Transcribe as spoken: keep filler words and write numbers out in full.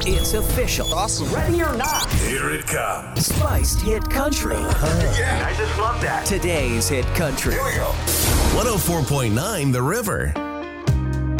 It's official. Awesome. Ready or not. Here it comes. Spiced Hit Country. Yeah. I just love that. Today's Hit Country. Here we go. one oh four point nine The River.